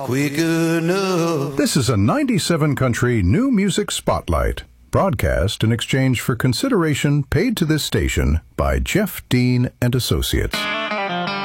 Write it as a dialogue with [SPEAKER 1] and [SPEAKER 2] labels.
[SPEAKER 1] quick enough.
[SPEAKER 2] This is a 97 Country New Music Spotlight, broadcast in exchange for consideration paid to this station by Jeff Dean and Associates.